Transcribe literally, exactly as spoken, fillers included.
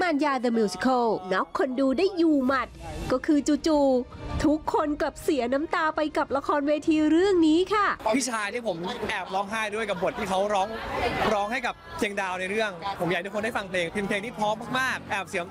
านยา The Musical น็อกคนดูได้อยู่หมัดก็คือจู่ๆทุกคนกลับเสียน้ำตาไปกับละครเวทีเรื่องนี้ค่ะพี่ชายที่ผมแอบร้องไห้ด้วยกับบทที่เขาร้องร้องให้กับเชียงดาวในเรื่องผมอยากให้ทุกคนได้ฟังเพลงเป็นเพลงที่เพราะมากๆแอบเสีย